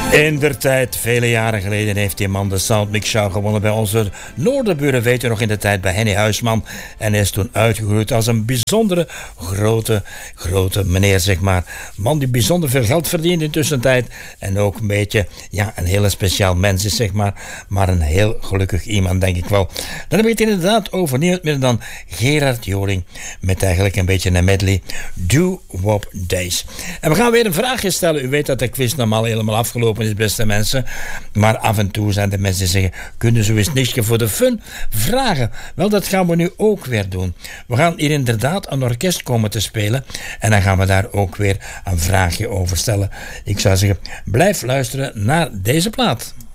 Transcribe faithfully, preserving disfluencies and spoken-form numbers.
Indertijd, vele jaren geleden heeft die man de Soundmix Show gewonnen bij onze Noorderburen, weet u nog, in de tijd bij Henny Huisman. En hij is toen uitgegroeid als een bijzondere grote, grote meneer, zeg maar. Man die bijzonder veel geld verdient in tussentijd. En ook een beetje, ja, een hele speciaal mens is, zeg maar. Maar een heel gelukkig iemand, denk ik wel. Dan heb ik het inderdaad over niemand minder dan Gerard Joling. Met eigenlijk een beetje een medley. Doo-Wop Days. En we gaan weer een vraagje stellen. U weet dat de quiz normaal helemaal afgelopen is, beste mensen. Maar af en toe zijn er mensen die zeggen, kunnen ze eens niks voor de fun vragen? Wel, dat gaan we nu ook weer doen. We gaan hier inderdaad een orkest komen te spelen. En dan gaan we daar ook weer een vraagje over stellen. Ik zou zeggen, blijf luisteren naar deze plaat.